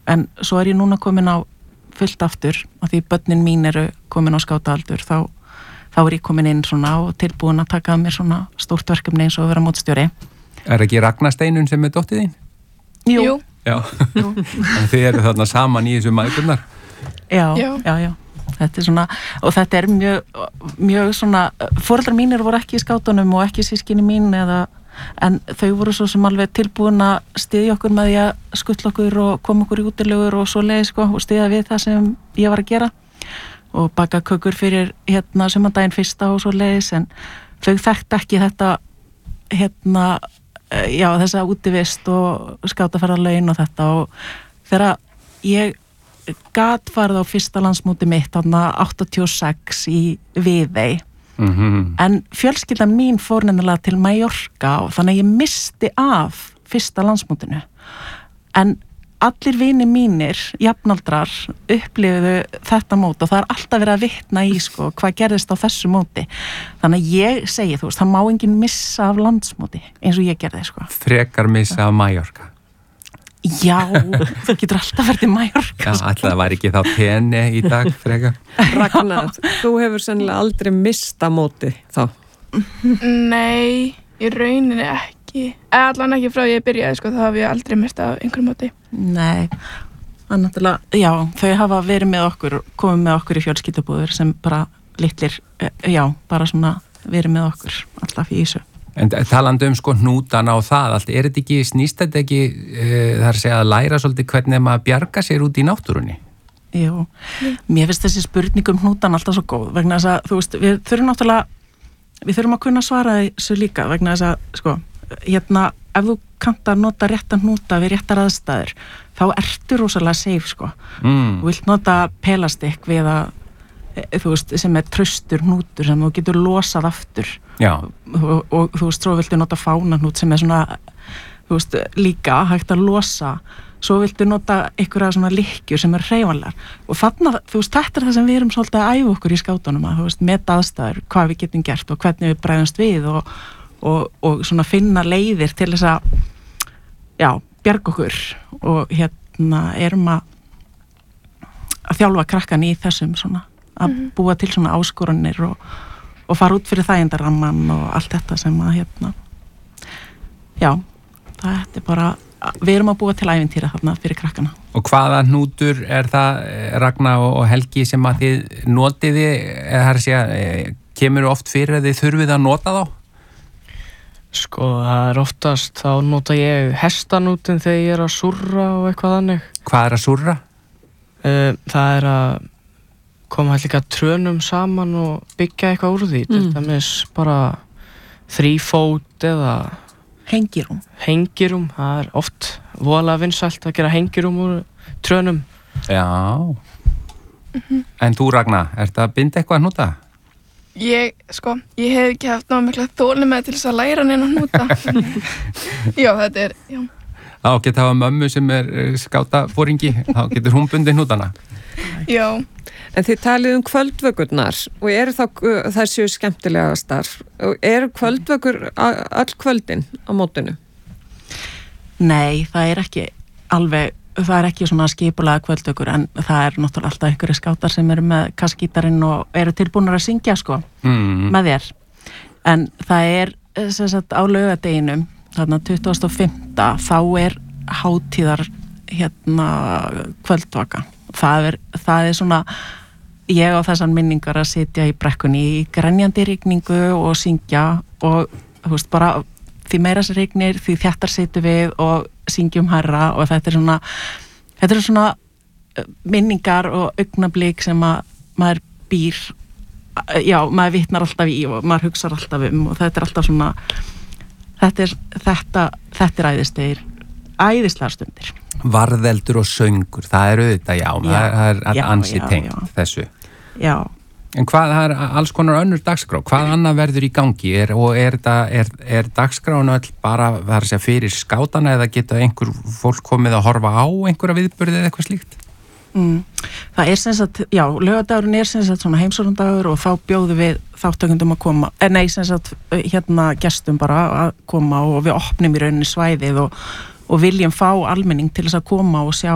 en svo ég núna komin á fullt aftur af því börnin mín eru komin á skátaaldur þá ég komin inn svona og tilbúin að taka að mér svona stórt verkefni eins og að vera mótstjóri. Ekki Ragnar Steinun sem dóttir þín? Jú. Já. Þannig þið eru þarna saman í þessu mæðgurnar? Já. Þetta svona, og þetta mjög svona, foreldrar mínir voru ekki í skátunum og ekki sískinni mín en þau voru svo sem alveg tilbúin að styðja okkur með því að skuttla okkur og koma okkur í útilegur og svo leið sko og styðja við það sem ég var að gera og baka kökur fyrir sumardaginn fyrsta og svo leiðis en þau þekkti ekki þetta þessa útivist og skátaferðarlaun og þetta og þegar ég gat farið á fyrsta landsmóti mitt þarna 86 í Viðey en fjölskyldan mín fór nefnilega til Mallorca og þannig að ég misti af fyrsta landsmótinu en allir vinir mínir, jafnaldrar upplifuðu þetta mót og það alltaf verið að vitna í sko hvað gerðist á þessu móti þannig að ég segi þú veist, það má enginn missa af landsmóti eins og ég gerði sko. Frekar missa af Mallorca? Já, þú getur alltaf verið í Mallorca. Já, alltaf það væri ekki þá tenni í dag, frekar. Ragnar, þú hefur sennilega aldrei mista móti þá? Nei, í rauninni ekki. Allan ekki frá ég byrjaði, sko, þá haf ég aldrei mista af einhverjum móti. Nei, það er náttúrulega, já, þau hafa verið með okkur, komið með okkur í fjölskyldubúður sem bara litlir, bara svona verið með okkur alltaf í þessu. En talandi sko hnútana og það allt, snýst þetta ekki þar að segja að læra svolítið hvernig maður bjarga sér út í náttúrunni? Jú, mér finnst þessi spurning hnútan alltaf svo góð vegna þess að, þú veist, við þurfum að kunna svara þessu líka vegna þess að, sko, ef þú kannt að nota réttan hnúta við réttar aðstæður, þá ertu rosalega safe, sko. Þú vilt nota pelastikk við að þú veist, sem traustur hnútur sem þú getur losað aftur og þú veist, svo viltu nota fánahnút sem svona, þú veist, líka hægt að losa, svo viltu nota einhverja svona lykkjur sem hreyfanlegar og þarna, þú veist, þetta það sem við erum svolítið að æfa okkur í skátunum að, þú veist, meta aðstæður, hvað við getum gert og hvernig við bregðumst við og svona finna leiðir til þess að bjarga okkur og erum að þjálfa krakkan í þessum svona að búa til svona áskoranir og fara út fyrir þægindaramman og allt þetta sem að þetta bara, við erum að búa til ævintýra þarna fyrir krakkana. Og hvaða hnútur er það, Ragnar og Helgi, sem að þið notiði, eða það er að segja, kemur oft fyrir að þið þurfið að nota þá? Sko, það er oftast, þá nota ég hestanútin þegar ég er að súrra og eitthvað þannig. Hvað er að súrra? Það er að koma líka trönum saman og byggja eitthvað úr því, til dæmis bara þrífót eða hengirum, það er oft voðalega vinsælt að gera hengirum úr trönum. Já. En þú, Ragnar, ertu að binda eitthvað að hnúta? Ég hef ekki haft námikla þolinmæði til þess að læra neina hnúta. Já, þetta já. Þá geta hafa mömmu sem skátafóringi, þá getur hún bundið hnútana. Já. En þið talið kvöldvökurnar og eru það séu skemmtilegastar og eru kvöldvökur öll kvöldin á mótinu? Nei, það er ekki alveg, það er ekki svona skipulega kvöldvökur en það er náttúrulega alltaf einhverju skátar sem eru með kassgítarinn og eru tilbúnir að syngja sko með þér. En það er sem sagt á laugardeginum, þarna 25. þá er hátíðar kvöldvaka. Það er svona, ég á þessar minningar að sitja í brekkunni í grenjandi rigningu og syngja og þú veist bara því meira sem rignir því þjættar situm við og syngjum hærra og þetta er svona minningar og augnablik sem að maður býr, maður vitnar alltaf í og maður hugsar alltaf og þetta er alltaf svona, þetta er æðislegar stundir. Varðeldur og söngur, það er auðvitað, það er ansi tengt þessu. Já. En það er alls konar önnur dagskrá, hvað annað verður í gangi er dagskráin öll bara fyrir skátana eða geta einhver fólk komið að horfa á einhverja viðburði eða eitthvað slíkt? Það er sem sagt, laugardagurinn er sem sagt svona heimsóknardagur og þá bjóðum við þáttökundum að koma, sem sagt gestum bara að koma og við opnum í rauninni svæðið og viljum fá almenning til þess að koma og sjá